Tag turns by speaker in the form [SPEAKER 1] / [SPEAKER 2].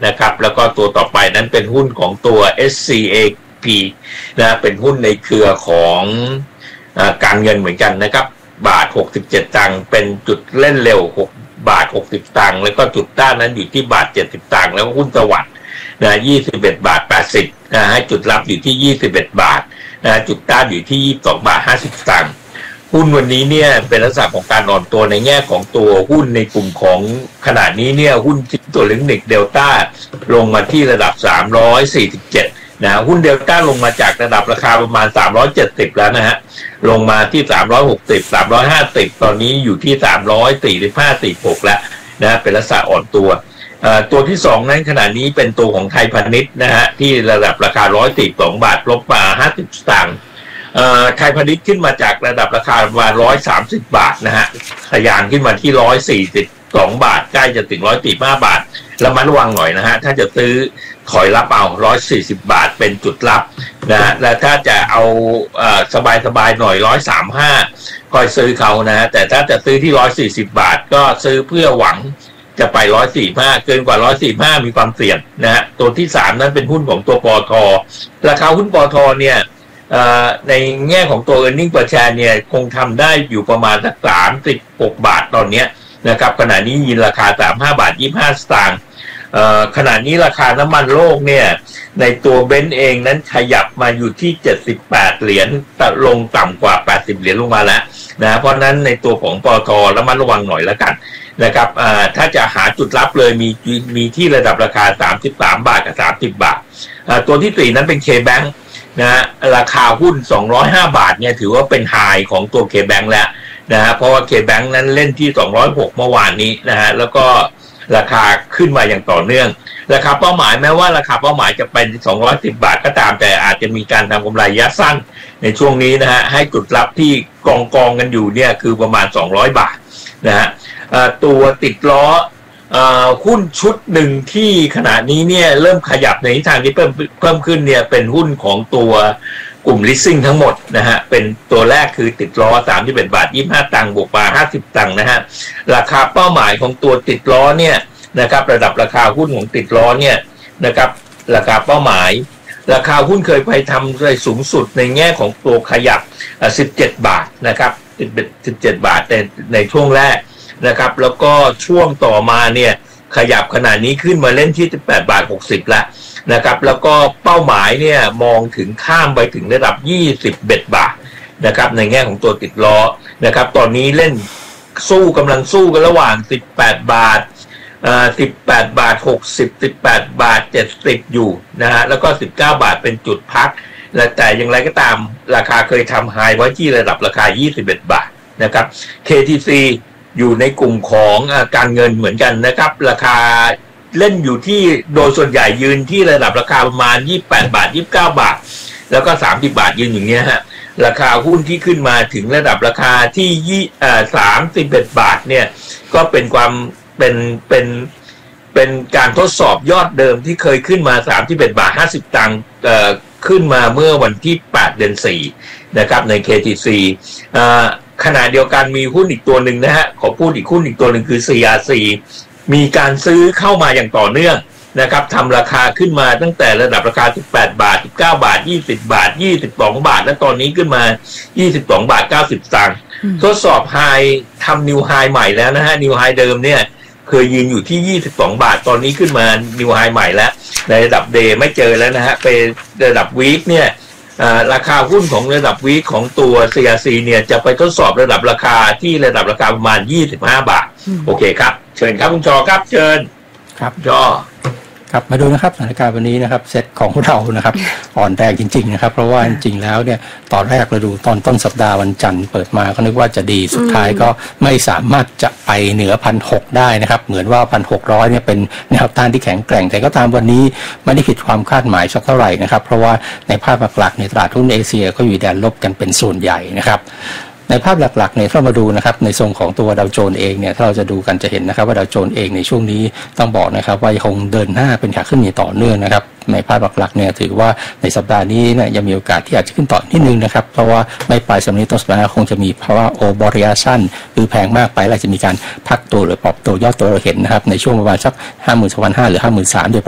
[SPEAKER 1] นะครับแล้วก็ตัวต่อไปนั้นเป็นหุ้นของตัว SCAP นะเป็นหุ้นในเครือของการเงินเหมือนกันนะครับบาท67ตังค์เป็นจุดเล่นเร็ว6บาท60ตังค์แล้วก็จุดต้านนั้นอยู่ที่บาท70ตังค์แล้วก็หุ้นสวัสดิ์นะ21บาท80นะให้จุดรับอยู่ที่21บาทนะจุดต้านอยู่ที่22บาท50ตังค์หุ้นวันนี้เนี่ยเป็นลักษณะของการอ่อนตัวในแง่ของตัวหุ้นในกลุ่มของขณะนี้เนี่ยหุ้นตัวเล็กเด็กเดลต้าลงมาที่ระดับ347นะหุ้นเดลต้าลงมาจากระดับราคาประมาณ370แล้วนะฮะลงมาที่360 350ตอนนี้อยู่ที่345 46แล้วนะเป็นลักษณะอ่อนตัวตัวที่2นั้นขณะนี้เป็นตัวของไทยพาณิชย์นะฮะที่ระดับราคา142บาทลบมา50สตางค์ไทยพาณิชย์ขึ้นมาจากระดับราคาประมาณ130บาทนะฮะทะยานขึ้นมาที่142บาทใกล้จะถึง145บาทแล้วมาระวังหน่อยนะฮะถ้าจะซื้อถอยรับเอา140บาทเป็นจุดรับนะฮะและถ้าจะเอาสบายหน่อย135ค่อยซื้อเขานะฮะแต่ถ้าจะซื้อที่140บาทก็ซื้อเพื่อหวังจะไป145เกินกว่า145มีความเสี่ยงนะฮะตัวที่3นั้นเป็นหุ้นของตัวปตท.ราคาหุ้นปตท.เนี่ยในแง่ของตัว earning per share เนี่ยคงทำได้อยู่ประมาณสัก36บาทตอนนี้นะครับขณะนี้ยินราคา35บาท25สตางค์ขณะนี้ราคาน้ำมันโลกเนี่ยในตัวเบนซ์เองนั้นขยับมาอยู่ที่78เหรียญลงต่ำกว่า80เหรียญลงมาแล้วนะเพราะนั้นในตัวของปตท.ระมัดระวังหน่อยแล้วกันนะครับถ้าจะหาจุดรับเลยมีที่ระดับราคา33บาทกับ30บาทตัวที่4นั้นเป็น K-Bank นะราคาหุ้น205บาทเนี่ยถือว่าเป็นไฮของตัว K-Bank แล้วนะฮะเพราะว่า K-Bank นั้นเล่นที่206เมื่อวานนี้นะฮะแล้วก็ราคาขึ้นมาอย่างต่อเนื่องราคาเป้าหมายแม้ว่าราคาเป้าหมายจะเป็น210บาทก็ตามแต่อาจจะมีการทำกำไรระยะสั้นในช่วงนี้นะฮะให้จุดรับที่กองกันอยู่เนี่ยคือประมาณ200บาทนะฮะตัวติดล้อหุ้นชุดหนึ่งที่ขณะนี้เนี่ยเริ่มขยับในทิศทางที่เพิ่มขึ้นเนี่ยเป็นหุ้นของตัวกลุ่ม leasing ทั้งหมดนะฮะเป็นตัวแรกคือติดล้อ31บาท25ตังค์บวกมา50ตังค์นะฮะราคาเป้าหมายของตัวติดล้อเนี่ยนะครับระดับราคาหุ้นของติดล้อเนี่ยนะครับราคาเป้าหมายราคาหุ้นเคยไปทำได้สูงสุดในแง่ของตัวขยับ17บาทนะครับ17บาทในช่วงแรกนะครับแล้วก็ช่วงต่อมาเนี่ยขยับขนาดนี้ขึ้นมาเล่นที่18บาท60แล้วนะครับแล้วก็เป้าหมายเนี่ยมองถึงข้ามไปถึงระดับ21บาทนะครับในแง่ของตัวติดล้อนะครับตอนนี้เล่นกำลังสู้กันระหว่าง18บาท18บาท60 18บาท70อยู่นะฮะแล้วก็19บาทเป็นจุดพักแต่อย่างไรก็ตามราคาเคยทำไฮไว้ที่ระดับราคา21บาทนะครับ KTCอยู่ในกลุ่มของการเงินเหมือนกันนะครับราคาเล่นอยู่ที่โดยส่วนใหญ่ยืนที่ระดับราคาประมาณ28บาท29บาทแล้วก็30บาทยืนอย่างเงี้ยฮะราคาหุ้นที่ขึ้นมาถึงระดับราคาที่31บาทเนี่ยก็เป็นความเป็นการทดสอบยอดเดิมที่เคยขึ้นมา31บาท50ตังค์ขึ้นมาเมื่อวันที่8เดือน4นะครับใน KTCขณะเดียวกันมีหุ้นอีกตัวหนึ่งนะฮะขอพูดอีกหุ้นอีกตัวหนึ่งคือ CRC มีการซื้อเข้ามาอย่างต่อเนื่องนะครับทำราคาขึ้นมาตั้งแต่ระดับราคา18บาท19บาท20บาท22บาทและตอนนี้ขึ้นมา22บาท90ตังค์ทดสอบไฮทำนิวไฮใหม่แล้วนะฮะนิวไฮเดิมเนี่ยเคยยืนอยู่ที่22บาทตอนนี้ขึ้นมานิวไฮใหม่แล้วในระดับเดย์ไม่เจอแล้วนะฮะเป็นระดับวีคเนี่ยราคาหุ้นของระดับวีคของตัว CRC เนี่ยจะไปทดสอบระดับราคาที่ระดับราคาประมาณ25บาทโอเคครับเชิญครับคุณชอครับเชิญ
[SPEAKER 2] ครับ
[SPEAKER 1] ชอ
[SPEAKER 2] ครับมาดูนะครับสถานการณ์วันนี้นะครับเซตของเรานะครับอ่อนแรงจริงๆนะครับเพราะว่าจริงๆแล้วเนี่ยตอนแรกเราดูตอนต้นสัปดาห์วันจันทร์เปิดมาก็นึกว่าจะดีสุดท้ายก็ไม่สามารถจะไปเหนือ 1,600 ได้นะครับเหมือนว่า 1,600 เนี่ยเป็นแนวต้านที่แข็งแกร่งแต่ก็ตามวันนี้ไม่ได้ผิดความคาดหมายสักเท่าไหร่นะครับเพราะว่าในภาพหลักๆในตลาดหุ้นเอเชียก็อยู่แดนลบกันเป็นส่วนใหญ่นะครับในภาพหลักๆเนี่ยถ้ามาดูนะครับในทรงของตัวดาวโจนส์เองเนี่ยถ้าเราจะดูกันจะเห็นนะครับว่าดาวโจนส์เองในช่วงนี้ต้องบอกนะครับว่าคงเดินหน้าเป็นขาขึ้นอย่างต่อเนื่องนะครับในภาพหลักๆเนี่ยถือว่าในสัปดาห์นี้เนี่ยยังมีโอกาสที่อาจจะขึ้นต่อนิดนึงนะครับเพราะว่าไม่ปลายสัปดาห์นี้ต้นสัปดาห์คงจะมีภาวะโอเวอร์เรียชั่นคือแพงมากไปแล้วจะมีการพักตัวหรือปรับตัวย่อตัวเราเห็นนะครับในช่วงประมาณสัก 52,500 หรือ 53,000 โดย